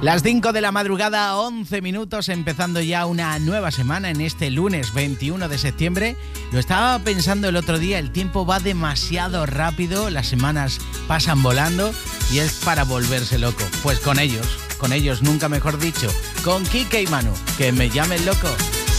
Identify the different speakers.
Speaker 1: Las 5 de la madrugada, 11 minutos, empezando ya una nueva semana en este lunes 21 de septiembre. Lo estaba pensando el otro día, el tiempo va demasiado rápido, las semanas pasan volando y es para volverse loco. Pues con ellos, nunca mejor dicho, con Kike y Manu, que me llamen loco.